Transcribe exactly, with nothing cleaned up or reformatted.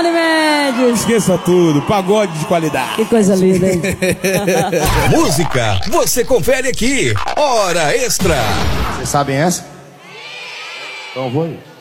Johnny Mendes. Esqueça tudo, pagode de qualidade. Que coisa linda, hein? Música, você confere aqui. Hora Extra. Vocês sabem essa? Então eu vou aí.